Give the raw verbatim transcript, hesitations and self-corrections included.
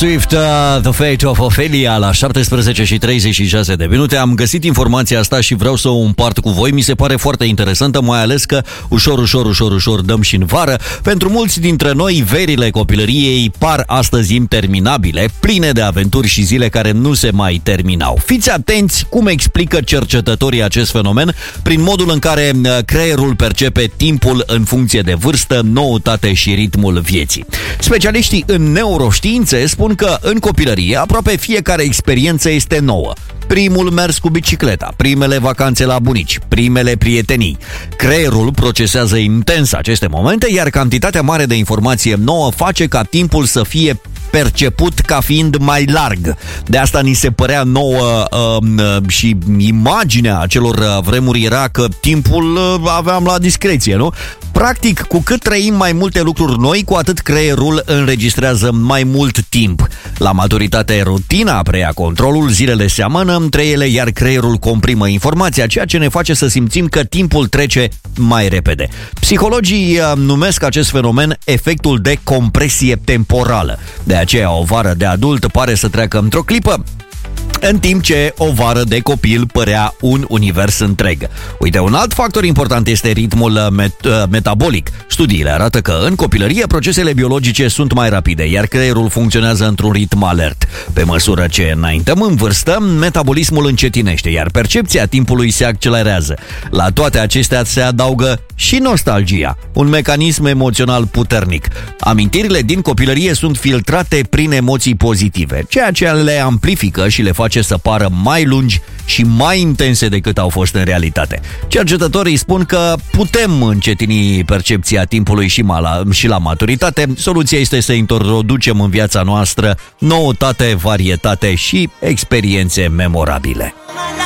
Swift, uh, The Fate of Ophelia la șaptesprezece și treizeci și șase de minute. Am găsit informația asta și vreau să o împart cu voi. Mi se pare foarte interesantă, mai ales că ușor, ușor, ușor, ușor dăm și în vară. Pentru mulți dintre noi, verile copilăriei par astăzi interminabile, pline de aventuri și zile care nu se mai terminau. Fiți atenți cum explică cercetătorii acest fenomen prin modul în care creierul percepe timpul în funcție de vârstă, noutate și ritmul vieții. Specialiștii în neuroștiințe spun că în copilărie aproape fiecare experiență este nouă. Primul mers cu bicicleta, primele vacanțe la bunici, primele prietenii. Creierul procesează intens aceste momente, iar cantitatea mare de informație nouă face ca timpul să fie perceput ca fiind mai larg. De asta ni se părea nouă uh, și imaginea acelor vremuri era că timpul uh, aveam la discreție, nu? Practic, cu cât trăim mai multe lucruri noi, cu atât creierul înregistrează mai mult timp. La maturitate, rutina preia controlul, zilele seamănă între ele, iar creierul comprimă informația, ceea ce ne face să simțim că timpul trece mai repede. Psihologii uh, numesc acest fenomen efectul de compresie temporală. De aceea o vară de adult pare să treacă într-o clipă, în timp ce o vară de copil părea un univers întreg. Uite, un alt factor important este ritmul met- metabolic. Studiile arată că în copilărie procesele biologice sunt mai rapide, iar creierul funcționează într-un ritm alert. Pe măsură ce înaintăm în vârstă, metabolismul încetinește, iar percepția timpului se accelerează. La toate acestea se adaugă și nostalgia, un mecanism emoțional puternic. Amintirile din copilărie sunt filtrate prin emoții pozitive, ceea ce le amplifică și le face să pară mai lungi și mai intense decât au fost în realitate. Cercetătorii spun că putem încetini percepția timpului și, la, și la maturitate. Soluția este să introducem în viața noastră noutate, varietate și experiențe memorabile.